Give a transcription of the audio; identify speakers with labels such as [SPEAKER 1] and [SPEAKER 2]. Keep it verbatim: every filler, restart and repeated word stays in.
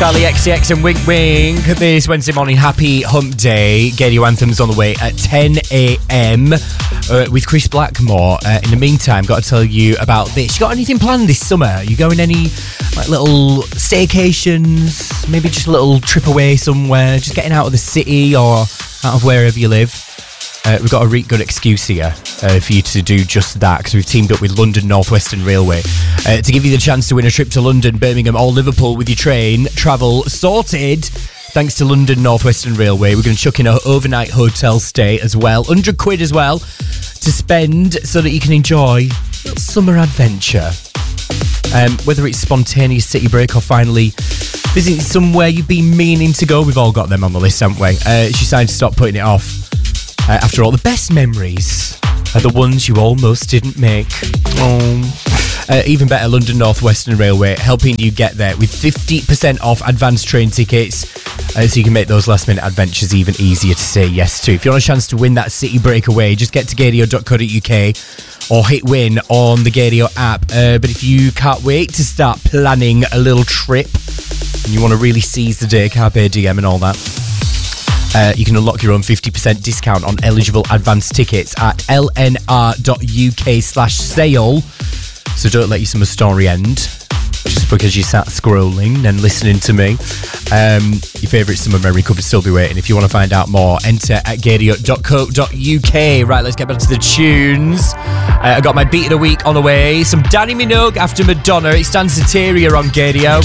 [SPEAKER 1] Charlie X C X and Wink Wink. This Wednesday morning, happy hump day. Gadio Anthems on the way at ten a.m. Uh, with Chris Blackmore. Uh, in the meantime, got to tell you about this. You got anything planned this summer? You going any like little staycations? Maybe just a little trip away somewhere? Just getting out of the city or out of wherever you live? Uh, we've got a really good excuse here uh, for you to do just that, because we've teamed up with London North Western Railway uh, to give you the chance to win a trip to London, Birmingham or Liverpool with your train travel sorted. Thanks to London North Western Railway, we're going to chuck in an overnight hotel stay as well, one hundred quid as well, to spend so that you can enjoy a little summer adventure. Um, whether it's spontaneous city break or finally visiting somewhere you've been meaning to go, we've all got them on the list, haven't we? Uh, it's your sign to stop putting it off. Uh, after all, the best memories are the ones you almost didn't make. Oh. Uh, even better, London North Western Railway helping you get there with fifty percent off advanced train tickets, uh, so you can make those last minute adventures even easier to say yes to. If you want a chance to win that city breakaway, just get to gadio dot co dot uk or hit win on the Gadio app. Uh, but if you can't wait to start planning a little trip and you want to really seize the day, carpe diem and all that, Uh, you can unlock your own fifty percent discount on eligible advance tickets at lnr.uk slash sale. So don't let your summer story end just because you sat scrolling and listening to me. Um, your favourite summer memory could still be waiting. If you want to find out more, enter at gadio dot co dot uk. Right, let's get back to the tunes. Uh, I got my beat of the week on the way. Some Danny Minogue after Madonna. It's Dan Soteria on Gadio.